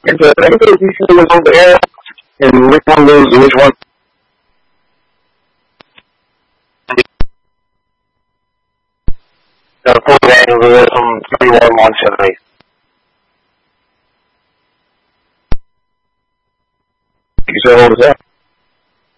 Because I think the DC was over there, and which one loses, which one. The full Daniels from 31-178. You said what was that?